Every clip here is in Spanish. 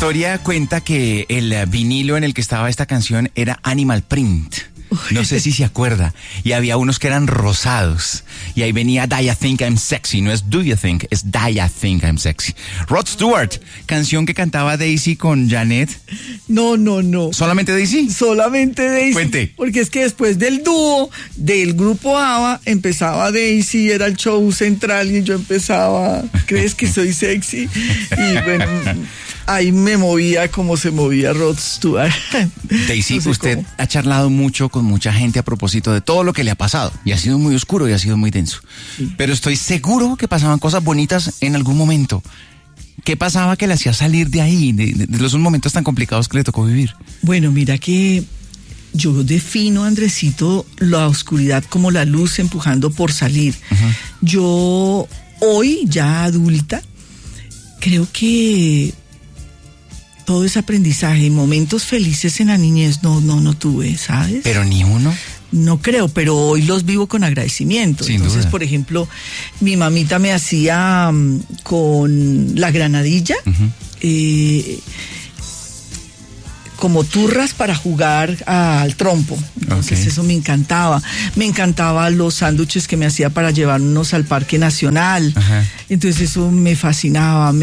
historia cuenta que el vinilo en el que estaba esta canción era Animal Print. No sé si se acuerda. Y había unos que eran rosados. Y ahí venía Do You Think I'm Sexy. No es Do You Think, es Do You Think I'm Sexy. Rod Stewart, canción que cantaba Daisy con Janet. No. ¿Solamente Daisy? Solamente Daisy. Cuente. Porque es que después del dúo del grupo ABBA empezaba Daisy, era el show central y yo empezaba, ¿crees que soy sexy? Y bueno, ahí me movía como se movía Rod Stewart. Daisy, No sé usted cómo. ha charlado mucho con mucha gente a propósito de todo lo que le ha pasado. Y ha sido muy oscuro y ha sido muy denso. Sí. Pero estoy seguro que pasaban cosas bonitas en algún momento. ¿Qué pasaba que le hacía salir de ahí, de los momentos tan complicados que le tocó vivir? Bueno, mira que yo defino, Andresito, la oscuridad como la luz empujando por salir. Uh-huh. Yo, hoy, ya adulta, creo que todo es aprendizaje. Momentos felices en la niñez no tuve, ¿sabes? Pero ni uno. No creo, pero hoy los vivo con agradecimiento. Sin Entonces, duda. por ejemplo, mi mamita me hacía con la granadilla, Uh-huh. como turras para jugar al trompo. Entonces Ok. eso me encantaba. Me encantaban los sándwiches que me hacía para llevarnos al Parque Nacional. Ajá. Entonces eso me fascinaba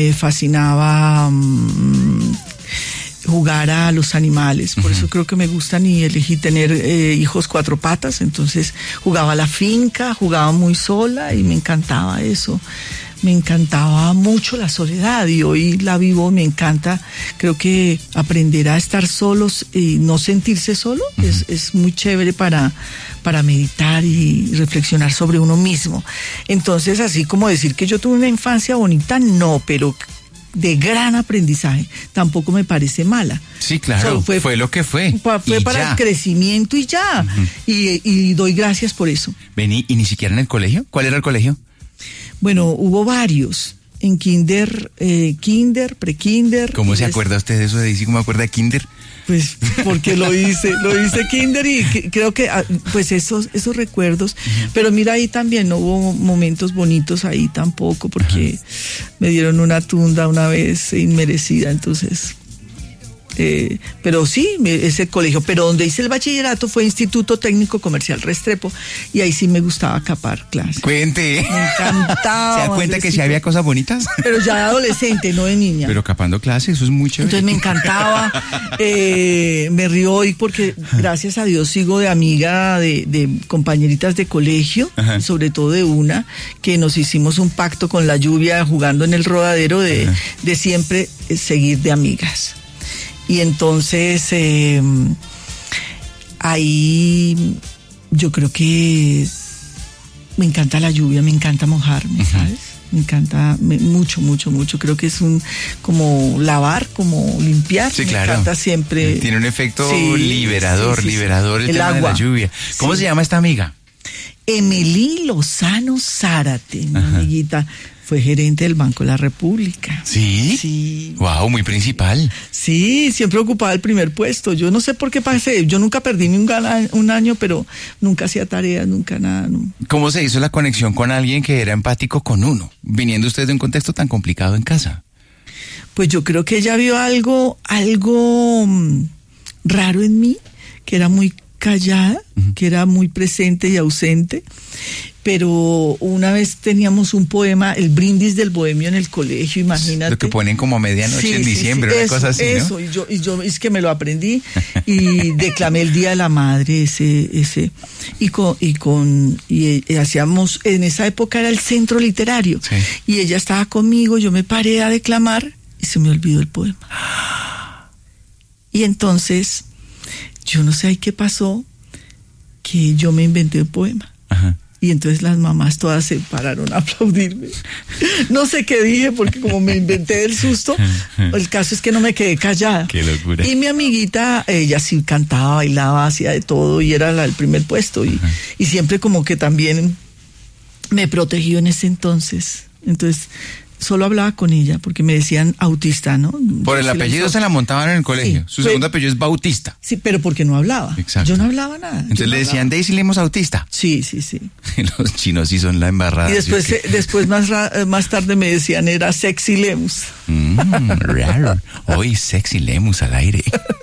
jugar a los animales. Por eso creo que me gustan y elegí tener hijos cuatro patas. Entonces jugaba a la finca, jugaba muy sola y me encantaba eso. Me encantaba mucho la soledad y hoy la vivo, me encanta. Creo que aprender a estar solos y no sentirse solo es muy chévere para meditar y reflexionar sobre uno mismo. Entonces, así como decir que yo tuve una infancia bonita, no, pero de gran aprendizaje, tampoco me parece mala. Sí, claro, Solo fue lo que fue. Fue Y para ya. el crecimiento y ya. Y doy gracias por eso. Vení, ¿y ni siquiera en el colegio? ¿Cuál era el colegio? Bueno, hubo varios. En kinder, pre-kinder. ¿Cómo se y acuerda usted de eso, Daisy? ¿Cómo acuerda de Kinder? Pues porque lo hice kinder y creo que pues esos recuerdos, pero mira, ahí también no hubo momentos bonitos ahí tampoco, porque me dieron una tunda una vez inmerecida, entonces pero sí, ese colegio, pero donde hice el bachillerato fue Instituto Técnico Comercial Restrepo y ahí sí me gustaba capar clases. Cuente. Me encantaba. ¿Se da cuenta que sí había cosas bonitas? Pero ya de adolescente, no de niña. Pero capando clases, eso es muy chévere. Entonces me encantaba, me río hoy porque gracias a Dios sigo de amiga de compañeritas de colegio, Ajá. sobre todo de una, que nos hicimos un pacto con la lluvia jugando en el rodadero de siempre seguir de amigas. Y entonces ahí yo creo que me encanta la lluvia, me encanta mojarme, ¿sabes? Me encanta mucho. Creo que es como lavar, como limpiar. Sí, me claro. encanta siempre. Tiene un efecto Sí, liberador sí. el tema agua. de la lluvia. ¿Cómo Sí. se llama esta amiga? Emily Lozano Zárate, mi amiguita, fue gerente del Banco de la República. ¿Sí? Sí. Wow, muy principal. Sí, siempre ocupaba el primer puesto. Yo no sé por qué pasé. Yo nunca perdí ni un año, pero nunca hacía tareas, nunca nada. No. ¿Cómo se hizo la conexión con alguien que era empático con uno, viniendo usted de un contexto tan complicado en casa? Pues yo creo que ella vio algo raro en mí, que era muy callada, que era muy presente y ausente, pero una vez teníamos un poema, el brindis del bohemio en el colegio, imagínate. Lo que ponen como a medianoche en diciembre, una eso, cosa así, ¿no? Eso, y yo es que me lo aprendí y declamé el Día de la Madre, y hacíamos, en esa época era el centro literario, Sí. y ella estaba conmigo, yo me paré a declamar y se me olvidó el poema. Y entonces, yo no sé ahí qué pasó, que yo me inventé un poema. Ajá. Y entonces las mamás todas se pararon a aplaudirme. No sé qué dije, porque como me inventé del susto, el caso es que no me quedé callada. Qué locura. Y mi amiguita, ella sí cantaba, bailaba, hacía de todo y era el primer puesto. Y siempre como que también me protegió en ese entonces. Entonces solo hablaba con ella porque me decían autista, ¿no? Por el apellido se la montaban en el colegio. Sí, Su segundo apellido es Bautista. Sí, pero porque no hablaba. Exacto. Yo no hablaba nada. Entonces le decían Daisy Lemus autista. Sí. Los chinos sí son la embarrada. Y después más tarde me decían era Sexy Lemus. Raro. Hoy Sexy Lemus al aire.